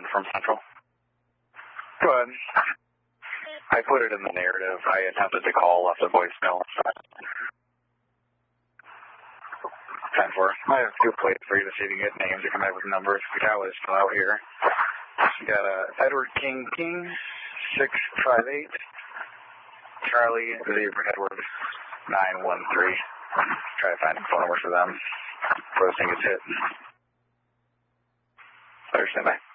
from Central. Go ahead. I put it in the narrative. I attempted to call, left a voicemail. 10-4. I have 2 plates for you to see if you can get names or come back with numbers. The guy was still out here. You got Edward King, 658. Charlie, Edward, 913. Try to find phone numbers for them before this thing gets hit. Understand, bye.